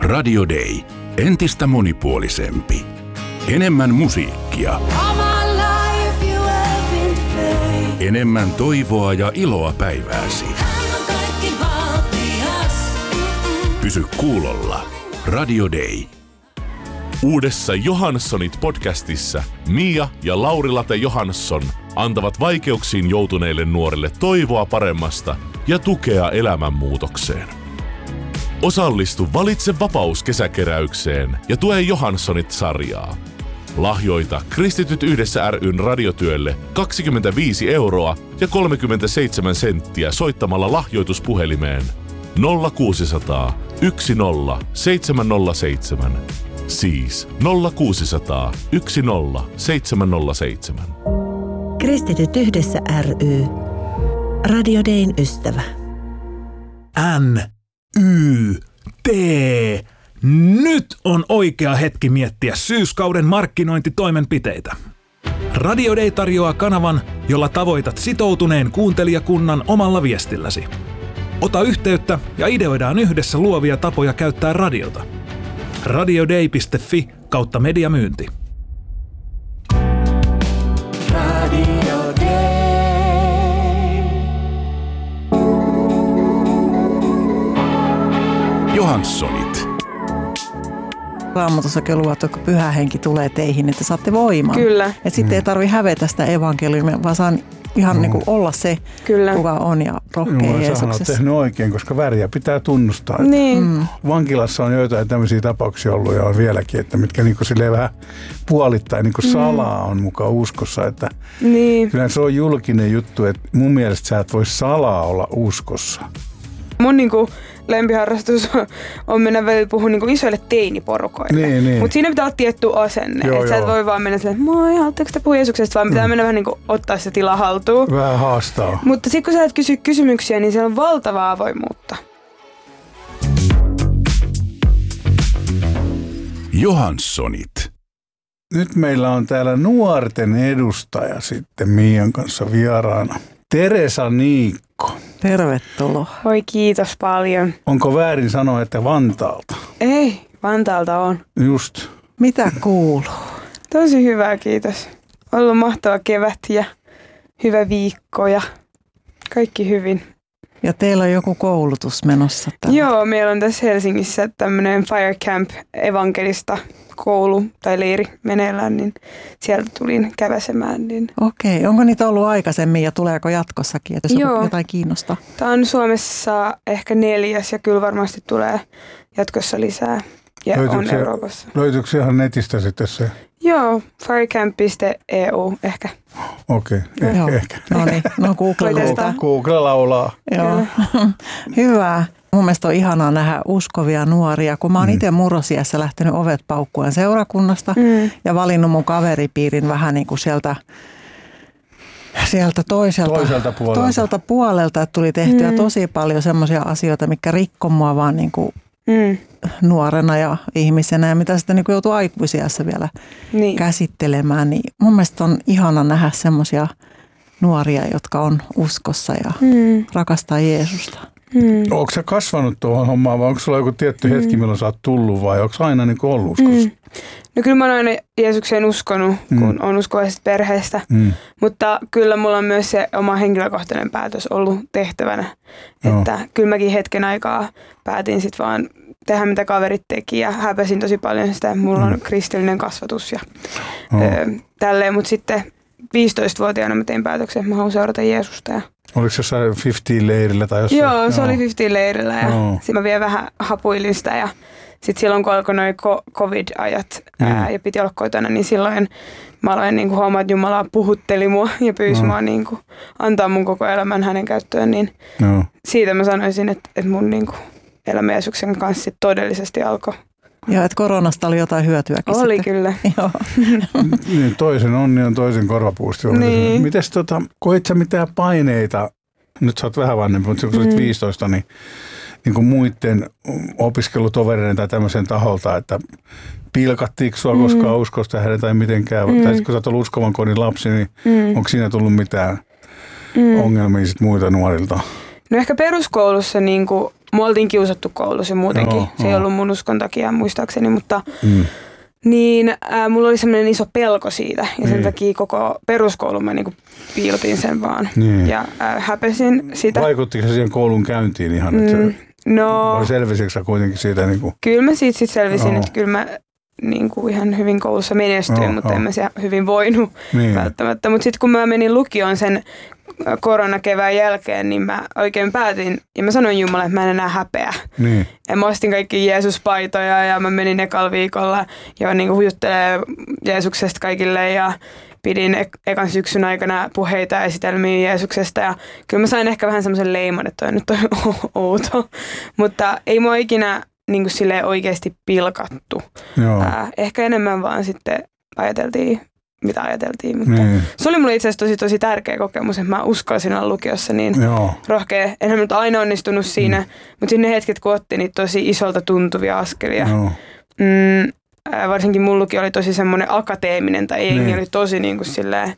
Radio Day. Entistä monipuolisempi. Enemmän musiikkia. Enemmän toivoa ja iloa päivääsi. Pysy kuulolla. Radio Day. Uudessa Johanssonit-podcastissa Mia ja Lauri-Late Johansson antavat vaikeuksiin joutuneille nuorille toivoa paremmasta ja tukea elämänmuutokseen. Osallistu Valitse vapaus -kesäkeräykseen ja tue Johanssonit-sarjaa. Lahjoita Kristityt yhdessä ry:n radiotyölle 25 € ja 37 senttiä soittamalla lahjoituspuhelimeen 0600 10 707. Siis 0600 10 707. Kristityt yhdessä ry. Radio Dayn ystävä. NYT. Nyt on oikea hetki miettiä syyskauden markkinointitoimenpiteitä. Radio Day tarjoaa kanavan, jolla tavoitat sitoutuneen kuuntelijakunnan omalla viestilläsi. Ota yhteyttä ja ideoidaan yhdessä luovia tapoja käyttää radiota. radioday.fi/mediamyynti. Radio Day. Johanssonit. Raamatussakin on luvattu, että pyhä henki tulee teihin, että saatte voiman. Kyllä. Että sitten ei tarvitse hävetä sitä evankeliumia, vaan saa ihan niin kuin olla se, kuka on ja rohkea Jeesuksessa. Sähän on tehnyt oikein, koska väriä pitää tunnustaa. Niin. Vankilassa on joitain tämmöisiä tapauksia ollut ja on vieläkin, että mitkä niin kuin silleen vähän puolittain niin kuin salaa on mukaan uskossa. Että kyllä se on julkinen juttu, että mun mielestä sä et voi salaa olla uskossa. Mun niinku lempiharrastus on mennä välillä puhua niinku isoille teiniporukoille. Niin. Mutta siinä pitää olla tietty asenne. Että sä et voi vaan mennä silleen, että moi, haluatteko te puhua Jeesuksesta, vaan pitää mennä vähän niinku ottaa se tila haltuun. Vähän haastaa. Mutta sitten kun sä et kysy kysymyksiä, niin siellä on valtavaa avoimuutta. Johanssonit. Nyt meillä on täällä nuorten edustaja sitten Miian kanssa vieraana. Teresa Niikko. Tervetuloa. Oi, kiitos paljon. Onko väärin sanoa, että Vantaalta? Ei, Vantaalta on. Just. Mitä kuuluu? Tosi hyvä, kiitos. Ollut mahtava kevät ja hyvä viikko ja kaikki hyvin. Ja teillä on joku koulutus menossa täällä. Joo, meillä on tässä Helsingissä tämmöinen Fire Camp evankelista koulu tai leiri meneillään, niin sieltä tulin käväsemään. Niin. Okei, onko niitä ollut aikaisemmin ja tuleeko jatkossakin, että jos jotain kiinnostaa? Tämä on Suomessa ehkä 4. ja kyllä varmasti tulee jatkossa lisää ja on Euroopassa. Löytyykö ihan netistä sitten se? Joo, firecamp.eu ehkä. Okei, ehkä. No niin, no Google laulaa. Joo. Hyvä. Mun mielestä on ihanaa nähdä uskovia nuoria, kun mä oon itse murrosiässä lähtenyt ovet paukkuen seurakunnasta ja valinnut mun kaveripiirin vähän niin kuin sieltä toiselta puolelta, että tuli tehtyä tosi paljon semmoisia asioita, mitkä rikkoi mua vaan niin kuin nuorena ja ihmisenä ja mitä sitten niin kuin joutuu aikuisiässä vielä käsittelemään. Niin mun mielestä on ihana nähdä semmoisia nuoria, jotka on uskossa ja rakastaa Jeesusta. Onko sä kasvanut tuohon hommaan vai onko sulla joku tietty hetki, milloin sä oot tullut vai onko sä aina niin kuin ollut uskossa? No kyllä mä oon aina Jeesukseen uskonut, kun on uskovaisesta perheestä, mutta kyllä mulla on myös se oma henkilökohtainen päätös ollut tehtävänä, että kyllä mäkin hetken aikaa päätin sit vaan tehdä mitä kaverit teki ja häpäsin tosi paljon sitä, mulla on kristillinen kasvatus ja tälleen, mutta sitten 15-vuotiaana mä tein päätöksen, että mä haluan seurata Jeesusta. Ja oliko se jossain 50-leirillä tai jossain? Joo, se oli 50-leirillä ja sitten mä vielä vähän hapuilin sitä ja sitten silloin kun alkoi noi covid-ajat ja piti olla kotona, niin silloin mä aloin niinku huomaa, että Jumala puhutteli mua ja pyysi mua niinku antaa mun koko elämän hänen käyttöön, niin siitä mä sanoisin, että mun niinku elämä Jeesuksen kanssa todellisesti alkoi. Joo, että koronasta oli jotain hyötyäkin. Oli sitten. kyllä. Joo. Niin, toisen onni on toisen korvapuusti. Niin. Mites koit sä mitään paineita, nyt sä oot vähän vanhempi, mutta kun sä olit 15, niin kuin muiden opiskelutovereiden tai tämmöisen taholta, että pilkattiinko sua koskaan uskosta hänen tai mitenkään? Tai sitten kun sä oot ollut uskovan kodin lapsi, niin onko siinä tullut mitään ongelmia sit muita nuorilta? No ehkä peruskoulussa niin kuin, mua oltiin kiusattu koulussa muutenkin. Se ei ollut mun uskon takia muistaakseni, mutta niin mulla oli semmoinen iso pelko siitä ja sen takia koko peruskoulun mä niinku piilotin sen vaan ja häpesin sitä. Vaikuttiko se siihen koulun käyntiin ihan? Vai selvisikö sä kuitenkin siitä? Niinku? Kyllä mä siitä selvisin, että kyllä mä niinku ihan hyvin koulussa menestyin, mutta en mä siellä hyvin voinut välttämättä. Mutta sitten kun mä menin lukioon sen koronakevään jälkeen, niin mä oikein päätin, ja mä sanoin Jumalalle, että mä en enää häpeä. Ja mä ostin kaikki Jeesus-paitoja ja mä menin ekalla viikolla ja niin hujuttelemaan Jeesuksesta kaikille ja pidin ekan syksyn aikana puheita ja esitelmiä Jeesuksesta ja kyllä mä sain ehkä vähän semmoisen leiman, että toi nyt on outo, mutta ei mua ikinä niin kuin silleen oikeasti pilkattu. Ehkä enemmän vaan sitten ajateltiin, mitä ajateltiin, mutta se oli mulle itse asiassa tosi tärkeä kokemus, että mä uskalsin olla lukiossa niin rohkea. Enhän nyt aina onnistunut siinä, mutta siinä ne hetket, kun otti niin tosi isolta tuntuvia askelia. Varsinkin mun lukio oli tosi semmoinen akateeminen tai jengi oli tosi niin kuin silleen,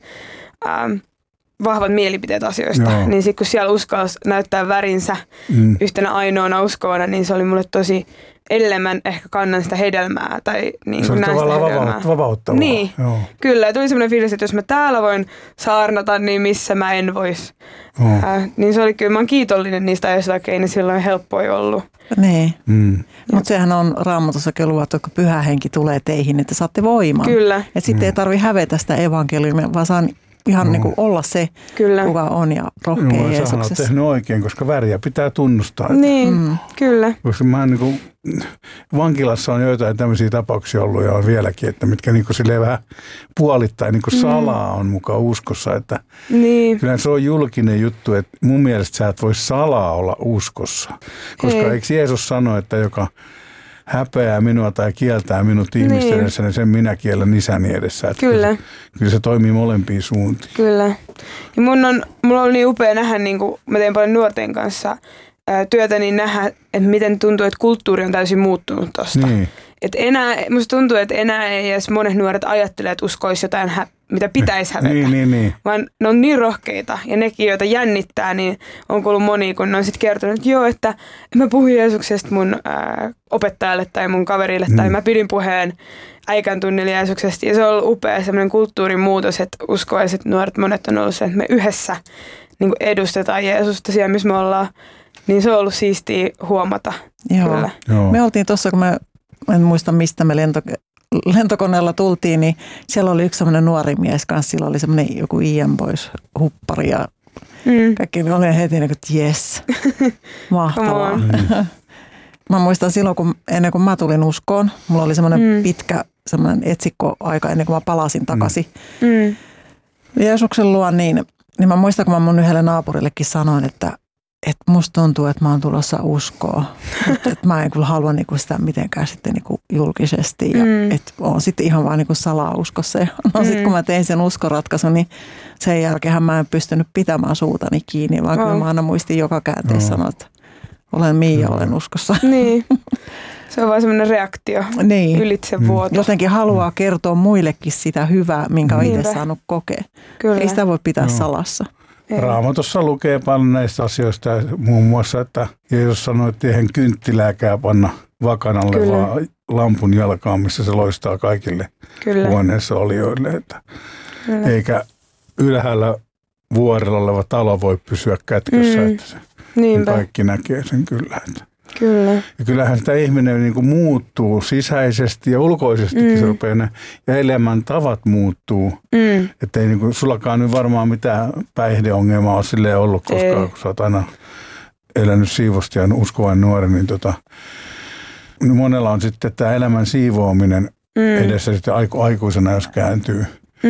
vahvat mielipiteet asioista. Niin sitten kun siellä uskalsi näyttää värinsä yhtenä ainoana uskovana, niin se oli mulle tosi edelleen mä ehkä kannan sitä hedelmää. Tai niin se on tavallaan vapauttavaa. Niin, kyllä. Ja tuli semmoinen fiilis, että jos mä täällä voin saarnata, niin missä mä en vois. Niin se oli kyllä, mä oon kiitollinen niistä ajoista, vaikka ei ne silloin helppoja ollut. Niin, mutta sehän on Raamatussakin luvattu, että pyhä henki tulee teihin, että saatte voiman. Kyllä. Ja sitten ei tarvitse hävetä sitä evankeliumia, vaan saa ihan niin kuin olla se, kuka on ja rohkea Jeesuksessa. Sähän olet tehnyt oikein, koska väriä pitää tunnustaa. Niin, kyllä. Koska mä niin kuin, vankilassa on joitain tämmöisiä tapauksia ollut ja on vieläkin, että mitkä niin kuin silleen vähän puolittain niin kuin salaa on mukaan uskossa. Että kyllä se on julkinen juttu, että mun mielestä sä et voi salaa olla uskossa. Koska eikö Jeesus sano, että joka häpeää minua tai kieltää minut ihmisten edessä, niin sen minä kiellän isäni edessä. Että kyllä se toimii molempiin suuntiin. Kyllä. Ja mulla on niin upea nähdä, niin kun mä teen paljon nuorten kanssa työtä, niin nähdä, että miten tuntuu, että kulttuuri on täysin muuttunut tosta. Että musta tuntuu, että enää ei edes monet nuoret ajattele, että uskoisi jotain, mitä pitäisi hävetä. Vaan ne on niin rohkeita ja nekin, joita jännittää, niin on kuullut moni, kun ne on sitten kertonut, että joo, että mä puhuin Jeesuksesta mun opettajalle tai mun kaverille tai mä pidin puheen äikän tunnilla Jeesuksesta. Ja se on ollut upea semmoinen kulttuurin muutos, että uskoiset nuoret monet on ollut se, että me yhdessä niin edustetaan Jeesusta siellä, missä me ollaan. Niin se on ollut siistiä huomata. Kyllä. Me oltiin tuossa, kun en muista mistä me lentokoneella tultiin, niin siellä oli yksi semmoinen nuori mies kanssa. Sillä oli semmoinen joku Ian Boys huppari ja kaikki oli heti niin kuin, että jes, mahtavaa. Mä muistan silloin, ennen kuin mä tulin uskoon, mulla oli semmoinen pitkä semmoinen etsikkoaika ennen kuin mä palasin takaisin Jeesuksen luo, niin mä muistan, kun mä mun yhdelle naapurillekin sanoin, että musta tuntuu, että mä oon tulossa uskoon, että mä en kyllä halua niinku sitä mitenkään sitten niinku julkisesti ja että oon sitten ihan vaan niinku salauskossa. Ja sitten kun mä tein sen uskoratkaisun, niin sen jälkeen mä en pystynyt pitämään suutani kiinni, vaan kyllä mä aina muistin joka käänteessä sanoa, että olen Miia, olen uskossa. Niin. Se on vaan semmoinen reaktio ylitse vuoto. Jotenkin haluaa kertoa muillekin sitä hyvää, minkä on itse saanut kokea. Kyllä. Ei sitä voi pitää salassa. Raamatussa lukee paljon näistä asioista, muun muassa, että Jeesus sanoi, että eihän kynttilääkään panna vakanalle, vaan lampun jalkaan, missä se loistaa kaikille huoneessa olijoille. Että eikä ylhäällä vuorella oleva talo voi pysyä kätkössä, että se kaikki näkee sen kyllä. Kyllä. Ja kyllähän sitä ihminen niin kuin muuttuu sisäisesti ja ulkoisestikin se rupeaa ja elämäntavat muuttuu. Että ei niin kuin, sullakaan nyt varmaan mitään päihdeongelmaa ole silleen ollut, koska kun sä oot aina elänyt siivosti ja uskovainen nuori, niin niin monella on sitten tämä elämän siivoaminen edessä sitten aikuisena, jos kääntyy.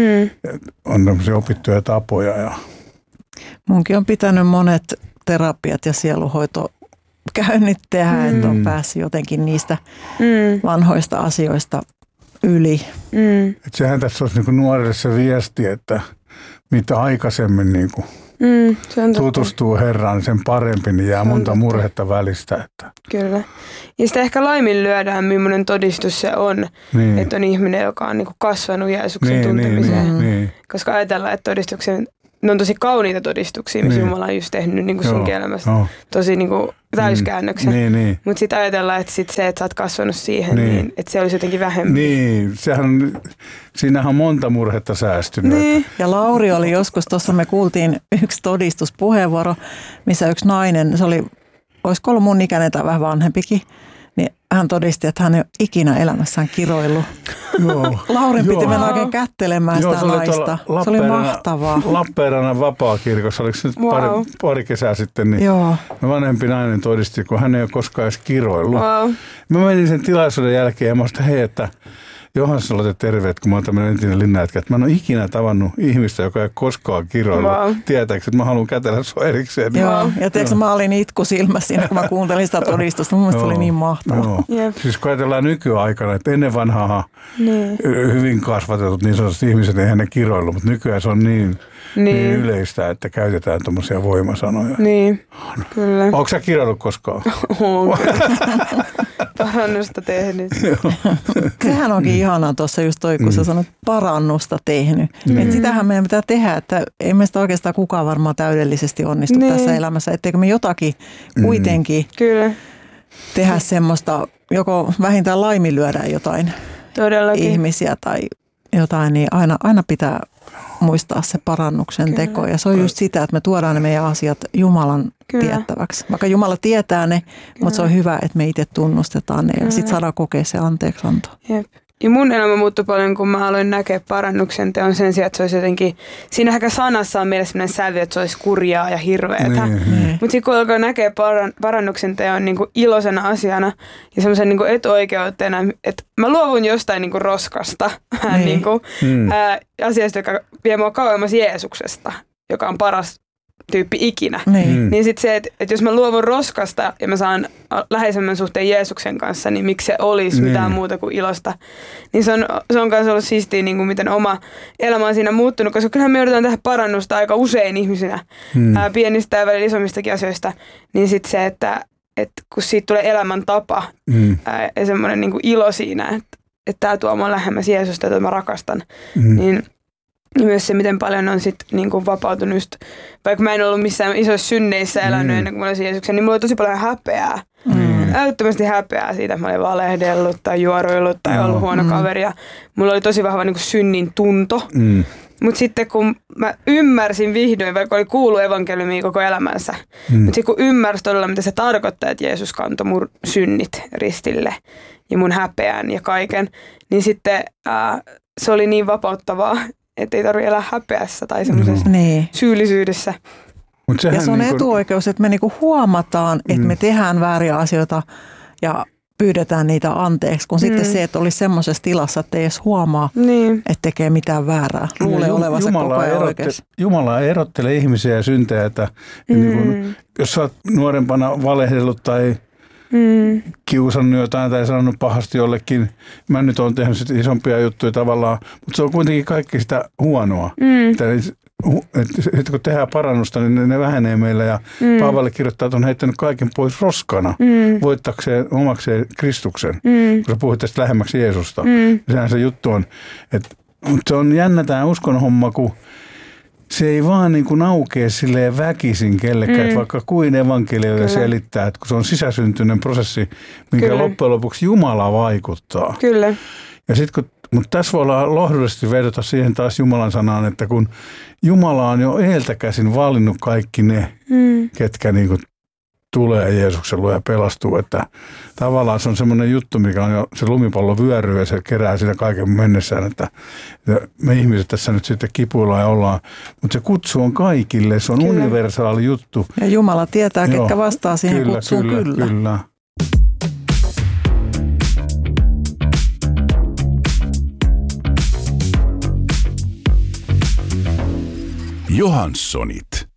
On tämmöisiä opittuja tapoja. Ja munkin on pitänyt monet terapiat ja sieluhoito käynnit tehdä, että on päässyt jotenkin niistä vanhoista asioista yli. Et sehän tässä olisi niinku nuorille se viesti, että mitä aikaisemmin niinku tutustuu Herraan, sen parempi, niin jää monta murhetta välistä. Että. Kyllä. Ja sitä ehkä laiminlyödään, millainen todistus se on, että on ihminen, joka on niinku kasvanut Jeesuksen tuntemiseen. Koska ajatellaan, että todistuksen ne on tosi kauniita todistuksia, missä Jumala on just tehnyt niin kuin sunkin elämästä tosi niin kuin täyskäännöksen. Mutta sitten ajatellaan, että se, että sä oot kasvanut siihen, niin että se olisi jotenkin vähemmän. Niin, siinähän on monta murhetta säästynyt. Niin. Ja Lauri oli joskus, tuossa me kuultiin yksi todistuspuheenvuoro, missä yksi nainen, se oli, olisiko ollut mun ikäinen tai vähän vanhempikin, niin hän todisti, että hän ei ole ikinä elämässään kiroillut. Laurin piti mennä oikein kättelemään sitä naista. Se oli mahtavaa. Lappeenrannan vapaakirkossa, oliko se nyt pari kesää sitten, niin vanhempi nainen todisti, kun hän ei ole koskaan edes kiroillut. Mä menin sen tilaisuuden jälkeen ja mä sanoin, hei, että Johansson, terveet, kun mä oon tämmöinen entinen linnajätkä, että mä en ole ikinä tavannut ihmistä, joka ei ole koskaan kiroillut. Tietääkö, että mä haluan kätellä sua erikseen. Joo, ja tiedätkö, mä olin itku silmässä siinä, kun mä kuuntelin sitä todistusta. Mun mielestä se oli niin mahtavaa. Siis kun ajatellaan nykyaikana, että ennen vanhaa hyvin kasvatetut niin sanotusti ihmiset, eihän ne kiroillut, mutta nykyään se on niin yleistä, että käytetään tuommoisia voimasanoja. Niin, kyllä. Onko sä kiroillut koskaan? Oon parannusta tehnyt. Sehän onkin ihanaa tuossa just toi, kun sä sanot parannusta tehnyt. Että sitähän meidän pitää tehdä, että ei meistä oikeastaan kukaan varmaan täydellisesti onnistu tässä elämässä. Etteikö me jotakin kuitenkin tehdä semmoista, joko vähintään laiminlyödä jotain ihmisiä tai jotain, niin aina pitää muistaa se parannuksen teko. Ja se on just sitä, että me tuodaan ne meidän asiat Jumalan tiettäväksi. Vaikka Jumala tietää ne, mutta se on hyvä, että me itse tunnustetaan ne ja sitten saadaan kokea se anteeksianto. Jep. Ja mun elämä muuttui paljon, kun mä aloin näkeä parannuksen teon sen sijaan, että se olisi jotenkin, siinä ehkä sanassa on meillä sellainen sävy, että se olisi kurjaa ja hirveätä. Mutta sitten kun alkoi näkeä parannuksen teon niin kuin iloisena asiana ja semmoisen niin kuin etuoikeutena, että mä luovun jostain niin kuin roskasta, niin kuin, asiasta, joka vie mua kauemmas Jeesuksesta, joka on paras tyyppi ikinä. Niin sitten se, että jos mä luovun roskasta ja mä saan läheisemmän suhteen Jeesuksen kanssa, niin miksi se olisi mitään muuta kuin ilosta. Niin se on myös ollut siistiä, niin kuin miten oma elämä on siinä muuttunut, koska kyllähän me joudutaan tehdä parannusta aika usein ihmisinä, pienistä ja välillä isommistakin asioista. Niin sitten se, että kun siitä tulee elämäntapa ja semmoinen niin kuin ilo siinä, että tämä tuo mua lähemmäs Jeesusta, jota mä rakastan, niin myös se, miten paljon on sitten niinku vapautunut just, vaikka mä en ollut missään isoissa synneissä elänyt ennen kuin mä olisin Jeesuksen, niin mulla oli tosi paljon häpeää. Älyttömästi häpeää siitä, että mä olin valehdellut tai juoruillut tai ollut huono kaveri. Ja mulla oli tosi vahva niinku synnin tunto. Mutta sitten kun mä ymmärsin vihdoin, vaikka oli kuullut evankeliumia koko elämänsä, mutta sitten kun ymmärsin todella, mitä se tarkoittaa, että Jeesus kantoi mun synnit ristille ja mun häpeän ja kaiken, niin sitten se oli niin vapauttavaa, että ei tarvitse elää häpeässä tai semmoisessa syyllisyydessä. Ja se on etuoikeus, että me niinku huomataan, että me tehdään vääriä asioita ja pyydetään niitä anteeksi, kun sitten se, että olisi semmoisessa tilassa, että ei edes huomaa, että tekee mitään väärää. Luulee olevansa koko ajan oikeassa. Jumala erottelee ihmisiä ja syntejä, että niin jos sä oot nuorempana valehdellut tai kiusannut jotain tai sanonut pahasti jollekin. Mä nyt oon tehnyt isompia juttuja tavallaan, mutta se on kuitenkin kaikki sitä huonoa. Sitten kun tehdään parannusta, niin ne vähenee meillä ja Paavali kirjoittaa, että on heittänyt kaiken pois roskana voittakseen omakseen Kristuksen, kun sä puhuit tästä lähemmäksi Jeesusta. Sehän se juttu on, että se on jännä tämä uskon homma, kun se ei vaan niin kuin aukea silleen väkisin kellekään, että vaikka kuin evankelioille selittää, että kun se on sisäsyntyinen prosessi, minkä loppujen lopuksi Jumala vaikuttaa. Kyllä. Ja mutta tässä voi olla lohdullisesti vedota siihen taas Jumalan sanaan, että kun Jumala on jo eiltä käsin valinnut kaikki ne, ketkä niin kuin tulee Jeesuksen luo ja pelastuu, että tavallaan se on semmoinen juttu, mikä on jo se lumipallo vyöryy ja se kerää siinä kaiken mennessään, että me ihmiset tässä nyt sitten kipuillaan ja ollaan, mutta se kutsu on kaikille, se on universaali juttu. Ja Jumala tietää, ketkä vastaa siihen kutsuun kyllä. Johanssonit.